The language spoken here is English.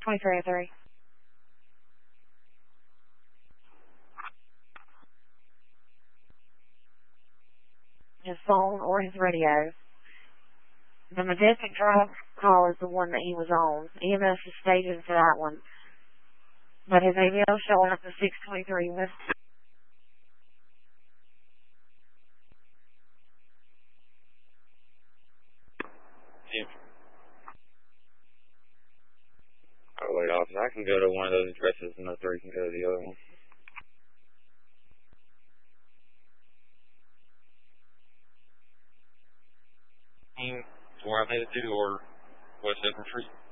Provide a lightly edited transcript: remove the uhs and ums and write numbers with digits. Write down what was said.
2303. His phone or his radio. The Majestic Drive call is the one that he was on. EMS is staging for that one. But his ABL showing up to 623 West. Yeah. Oh, wait, officer, I can go to one of those addresses and the three can go to the other one. Where I'm headed to, or West Edmond Street?